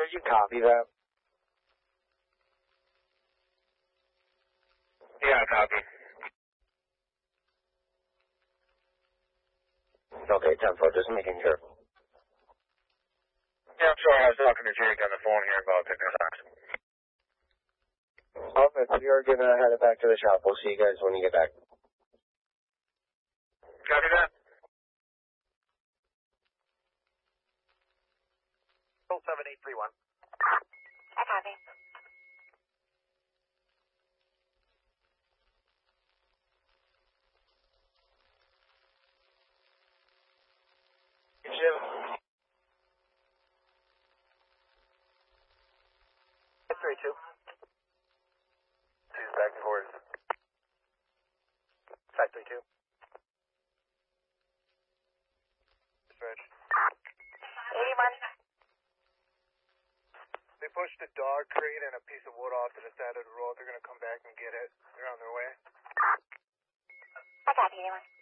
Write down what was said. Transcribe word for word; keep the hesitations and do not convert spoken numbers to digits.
did you copy that? Yeah, I copied. Okay, ten four, just making sure. Yeah, I'm sorry, I was talking to Jake on the phone here about picking up socks. Office, we are going to head it back to the shop. We'll see you guys when you get back. Copy that? seven eight three one. I copy. Jim? three two. She's back towards. five three two. Rich. eighty-one. They pushed a dog crate and a piece of wood off to the side of the road. They're going to come back and get it. They're on their way. I copy, eighty-one.